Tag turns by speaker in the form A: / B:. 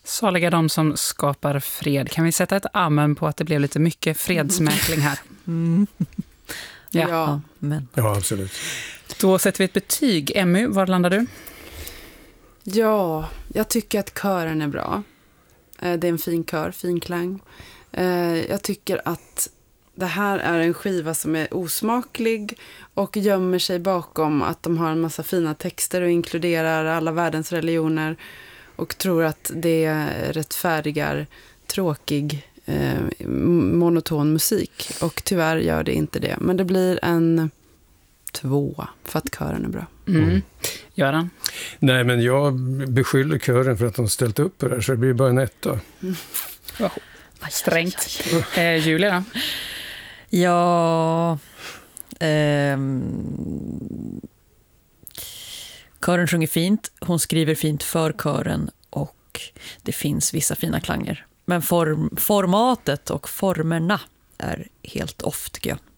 A: Saliga de som skapar fred. Kan vi sätta ett amen på att det blev lite mycket fredsmäkling här?
B: Mm.
A: Ja.
C: Ja, absolut.
A: Då sätter vi ett betyg. Emmy, var landar du?
B: Ja, jag tycker att kören är bra. Det är en fin kör, fin klang. Jag tycker att det här är en skiva som är osmaklig och gömmer sig bakom att de har en massa fina texter och inkluderar alla världens religioner och tror att det rättfärdigar tråkig, monoton musik. Och tyvärr gör det inte det. Men det blir en 2 för att kören är bra.
A: Göran?
C: Nej, men jag beskyller kören för att de ställt upp på det här, så det blir bara en 1 då.
A: Strängt. Julia då?
D: Ja, kören sjunger fint, hon skriver fint för kören och det finns vissa fina klanger. Men formatet och formerna är helt off, tycker jag.